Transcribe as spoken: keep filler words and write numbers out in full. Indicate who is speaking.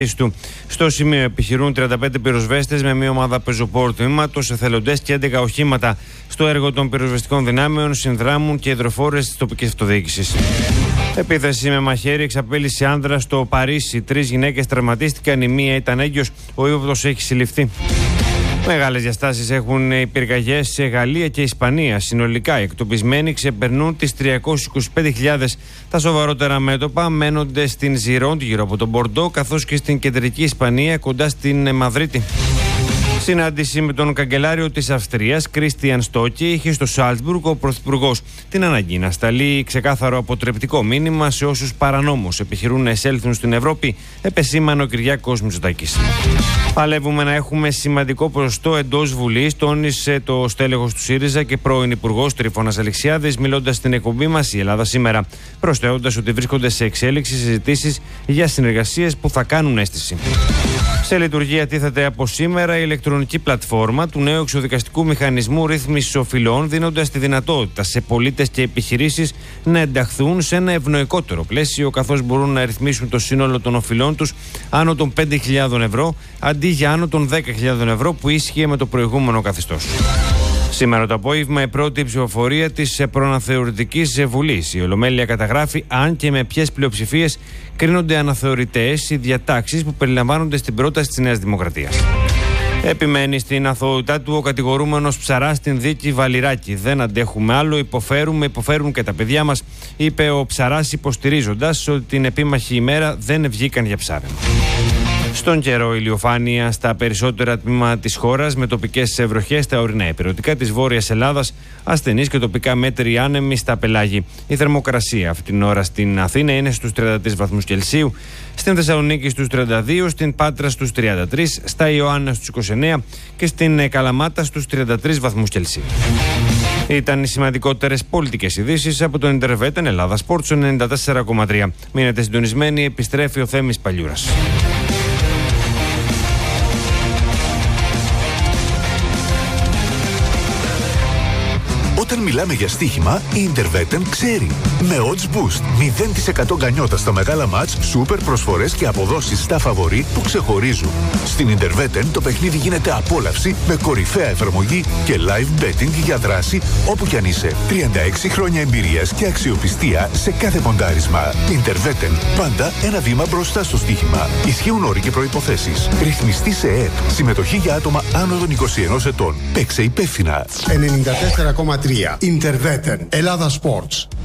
Speaker 1: του. Στο σημείο επιχειρούν τριάντα πέντε πυροσβέστες με μία ομάδα πεζοπόρου τμήματος, εθελοντές και έντεκα οχήματα. Στο έργο των πυροσβεστικών δυνάμεων συνδράμουν και υδροφόρες της τοπικής αυτοδιοίκησης. Επίθεση με μαχαίρι εξαπέλυσε άνδρα στο Παρίσι. Τρεις γυναίκες τραυματίστηκαν, η μία ήταν έγκυος, ο ύποπτος έχει συλληφθεί. Μεγάλες διαστάσεις έχουν οι πυρκαγιές σε Γαλλία και Ισπανία. Συνολικά οι εκτοπισμένοι ξεπερνούν τις τριακόσιες είκοσι πέντε χιλιάδες. Τα σοβαρότερα μέτωπα μένονται στην Ζιρόντ γύρω από τον Μπορντό, καθώς και στην κεντρική Ισπανία κοντά στην Μαδρίτη. Συνάντηση με τον καγκελάριο της Αυστρίας, Κρίστιαν Στόκι, είχε στο Σάλτσμπουργκ ο Πρωθυπουργός την ανάγκη να σταλεί ξεκάθαρο αποτρεπτικό μήνυμα σε όσους παρανόμως επιχειρούν να εισέλθουν στην Ευρώπη, επεσήμανε ο Κυριάκος Μητσοτάκης. Παλεύουμε να έχουμε σημαντικό ποσοστό εντός Βουλής, τόνισε το στέλεχος του ΣΥΡΙΖΑ και πρώην Υπουργός Τρίφωνας Αλεξιάδης, μιλώντας στην εκπομπή μας «Η Ελλάδα σήμερα», προσθέτοντας ότι βρίσκονται σε εξέλιξη συζητήσεις για συνεργασίες που θα κάνουν αίσθηση. Σε λειτουργία τίθεται από σήμερα η ηλεκτρονική πλατφόρμα του νέου εξοδικαστικού μηχανισμού ρύθμισης οφειλών, δίνοντας τη δυνατότητα σε πολίτες και επιχειρήσεις να ενταχθούν σε ένα ευνοϊκότερο πλαίσιο, καθώς μπορούν να ρυθμίσουν το σύνολο των οφειλών τους άνω των πέντε χιλιάδες ευρώ, αντί για άνω των δέκα χιλιάδες ευρώ που ίσχυε με το προηγούμενο καθεστώς. Σήμερα το απόγευμα η πρώτη ψηφοφορία της προαναθεωρητικής Βουλής. Η Ολομέλεια καταγράφει αν και με ποιες πλειοψηφίες κρίνονται αναθεωρητές οι διατάξεις που περιλαμβάνονται στην πρόταση της Νέας Δημοκρατίας. Επιμένει στην αθωότητά του ο κατηγορούμενος Ψαράς στην δίκη Βαλιράκη. Δεν αντέχουμε άλλο, υποφέρουμε, υποφέρουν και τα παιδιά μας, είπε ο Ψαράς, υποστηρίζοντας ότι την επίμαχη ημέρα δεν βγήκαν για ψάρεμα. Στον καιρό, ηλιοφάνεια στα περισσότερα τμήματα της χώρας με τοπικές βροχές στα ορεινά ηπειρωτικά της Βόρειας Ελλάδας, ασθενείς και τοπικά μέτροι άνεμοι στα πελάγη. Η θερμοκρασία αυτή την ώρα στην Αθήνα είναι στους τριάντα τρεις βαθμούς Κελσίου, στην Θεσσαλονίκη στους τριάντα δύο, στην Πάτρα στους τριάντα τρεις, στα Ιωάννα στους είκοσι εννέα και στην Καλαμάτα στους τριάντα τρεις βαθμούς Κελσίου. Ήταν οι σημαντικότερες πολιτικές ειδήσεις από τον Intervetten Ελλάδα Sports ενενήντα τέσσερα κόμμα τρία. Μείνετε συντονισμένοι, επιστρέφει ο Θέμης Παλιούρας.
Speaker 2: Όταν μιλάμε για στοίχημα, η Intervetten ξέρει. Με odds boost, μηδέν τοις εκατό γκανιότα στα μεγάλα μάτς, σούπερ προσφορές και αποδόσεις στα φαβορί που ξεχωρίζουν. Στην Intervetten το παιχνίδι γίνεται απόλαυση με κορυφαία εφαρμογή και live betting για δράση όπου κι αν είσαι. τριάντα έξι χρόνια εμπειρίας και αξιοπιστία σε κάθε ποντάρισμα. Intervetten, πάντα ένα βήμα μπροστά στο στοίχημα. Ισχύουν όροι και προϋποθέσεις. Ρυθμιστή σε ΕΕΠ. Συμμετοχή για άτομα άνω των είκοσι ενός ετών. Παίξε υπεύθυνα.
Speaker 3: ενενήντα τέσσερα κόμμα τρία Intervetten Ελλάδα Sports.